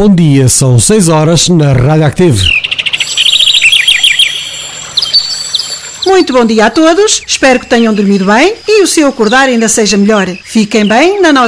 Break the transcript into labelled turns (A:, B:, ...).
A: bom dia, são 6 horas na Radioactive.
B: Muito bom dia a todos, espero que tenham dormido bem e o seu acordar ainda seja melhor. Fiquem bem na nossa